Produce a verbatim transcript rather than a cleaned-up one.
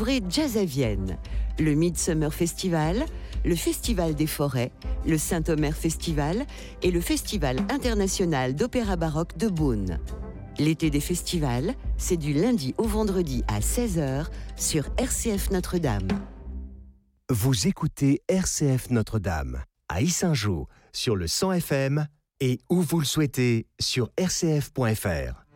découvrez Jazz à Vienne, le Midsummer Festival, le Festival des Forêts, le Saint-Omer Festival et le Festival international d'opéra baroque de Beaune. L'été des festivals, c'est du lundi au vendredi à seize heures sur R C F Notre-Dame. Vous écoutez R C F Notre-Dame à Yssingeaux sur le cent F M et où vous le souhaitez sur r c f point f r.